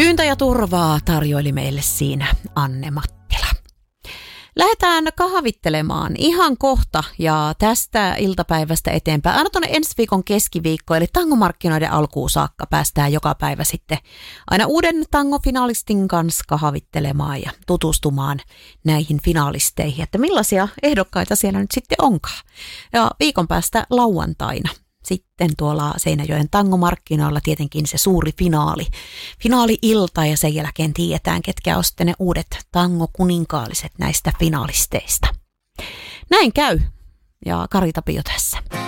Tyyntä ja turvaa tarjoili meille siinä Anne Mattila. Lähdetään kahvittelemaan ihan kohta ja tästä iltapäivästä eteenpäin. Aina tuonne ensi viikon keskiviikko, eli tangomarkkinoiden alkuun saakka päästään joka päivä sitten aina uuden tangofinalistin kanssa kahvittelemaan ja tutustumaan näihin finalisteihin, että millaisia ehdokkaita siellä nyt sitten onkaan. Ja viikon päästä lauantaina sitten tuolla Seinäjoen tangomarkkinoilla tietenkin se suuri finaali-ilta ja sen jälkeen tiedetään, ketkä on sitten ne uudet tango-kuninkaalliset näistä finalisteista. Näin käy ja Kari Tapio tässä.